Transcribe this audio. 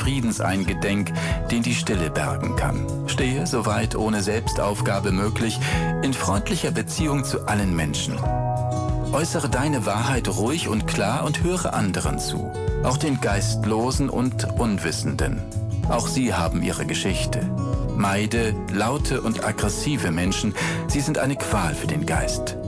Friedens eingedenk, den die Stille bergen kann. Stehe, soweit ohne Selbstaufgabe möglich, in freundlicher Beziehung zu allen Menschen. Äußere deine Wahrheit ruhig und klar und höre anderen zu, auch den Geistlosen und Unwissenden. Auch sie haben ihre Geschichte. Meide laute und aggressive Menschen, sie sind eine Qual für den Geist.